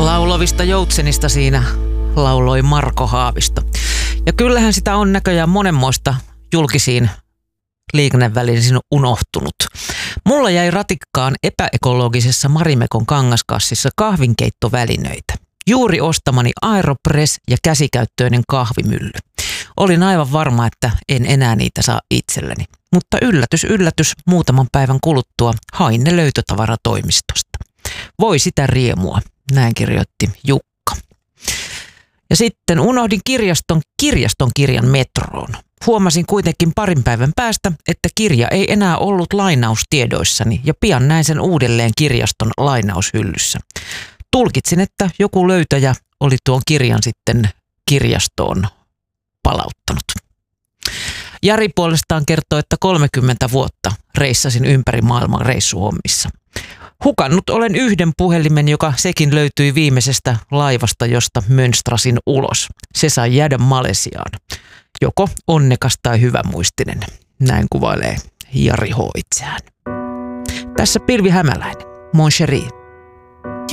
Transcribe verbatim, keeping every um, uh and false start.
Laulovista joutsenista siinä lauloi Marko Haavisto. Ja kyllähän sitä on näköjään monenmoista julkisiin liikennevälineisiin unohtunut. Mulla jäi ratikkaan epäekologisessa Marimekon kangaskassissa kahvinkeittovälineitä. Juuri ostamani Aeropress ja käsikäyttöinen kahvimylly. Olin aivan varma, että en enää niitä saa itselleni. Mutta yllätys, yllätys, muutaman päivän kuluttua hain ne löytötavaratoimistosta. Voi sitä riemua, näin kirjoitti Jukka. Ja sitten unohdin kirjaston kirjaston kirjan metroon. Huomasin kuitenkin parin päivän päästä, että kirja ei enää ollut lainaustiedoissani ja pian näin sen uudelleen kirjaston lainaushyllyssä. Tulkitsin, että joku löytäjä oli tuon kirjan sitten kirjastoon palauttanut. Jari puolestaan kertoo, että kolmekymmentä vuotta reissasin ympäri maailman reissuhommissa. Hukannut olen yhden puhelimen, joka sekin löytyi viimeisestä laivasta, josta mönstrasin ulos. Se sai jäädä Malesiaan. Joko onnekas tai hyvämuistinen. Näin kuvailee Jari H. itseään. Tässä Pilvi Hämäläinen. Mon chéri.